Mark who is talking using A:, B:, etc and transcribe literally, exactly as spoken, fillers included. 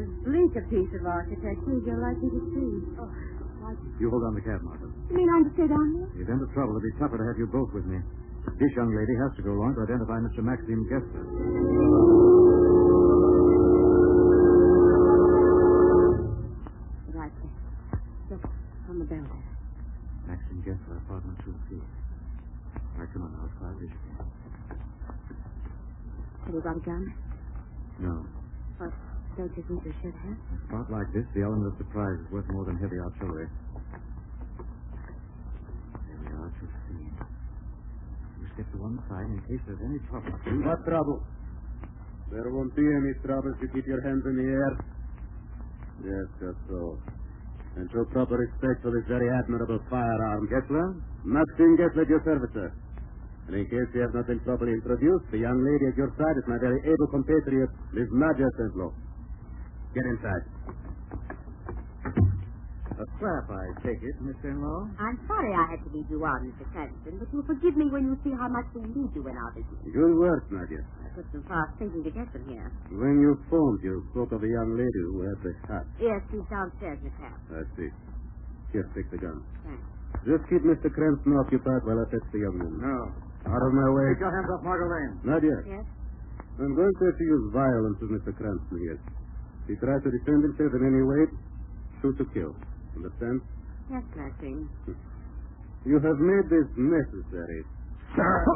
A: blink a piece of architecture you're likely to see. Oh,
B: you hold on the cab, Martha.
A: You mean I'm to stay down here?
B: You've entered trouble. It'll be tougher to have you both with me. This young lady has to go along to identify Mister Maxim Gessler.
A: Right there. Look, on the bell there.
B: Maxim Gessler, apartment two C. All right, come on now. Let's fly this again.
A: Have you got a gun?
B: No.
A: What? Don't you think you should have?
B: In a spot like this, the element of surprise is worth more than heavy artillery. There we are, two C. You step to one side in case there's any trouble.
C: What trouble? There won't be any trouble if you keep your hands in the air. Yes, just so. And show proper respect for this very admirable firearm.
B: Gessler?
C: Maxim Gessler, your service, sir. And in case you have not been properly introduced, the young lady at your side is my very able compatriot, Miss Nadja Sentlow. Get inside.
B: A trap, I take it, Miss Sentlow?
A: I'm sorry I had to lead you on, Mister Cranston, but you'll forgive me when you see how much we need you in our business.
C: Good work, Nadja.
A: I put some fast thinking to get them here.
C: When you phoned, you spoke of the young lady who had the hat.
A: Yes, she's downstairs in the cab.
C: I see. Here, take the gun.
A: Thanks.
C: Just keep Mister Cranston occupied while I fetch the young woman.
B: No.
C: Out of my way.
B: Take your hands off Margot Lane.
C: Nadia.
A: Yes?
C: I'm going to have to use violence with Mister Cranston here. If he tries to defend himself in any way, shoot to kill. Understand?
A: Yes, Maxine.
C: You have made this necessary.
B: Sir!